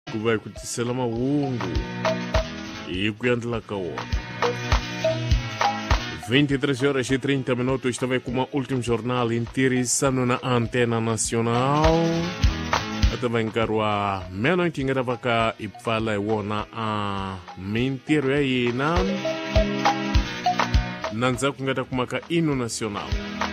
ku vai ku tisela mahungu hi ku endla ka wona. 23h30 estava com o último jornal interessando na Antena Nacional. Estava em Carua, meia-noite engava cá e fala wona a mentira aí, não? Nanza kungata kumaka ino nacional.